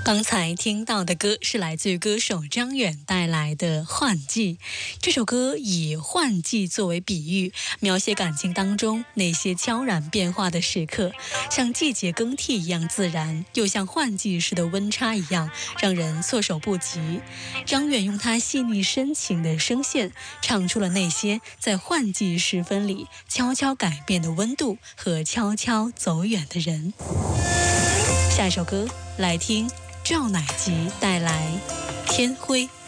刚才听到的歌是来自于歌手张远带来的《换季》。这首歌以换季作为比喻，描写感情当中那些悄然变化的时刻，像季节更替一样自然，又像换季时的温差一样让人措手不及。张远用他细腻深情的声线，唱出了那些在换季时分里悄悄改变的温度和悄悄走远的人。下一首歌来听赵乃吉带来《天灰》。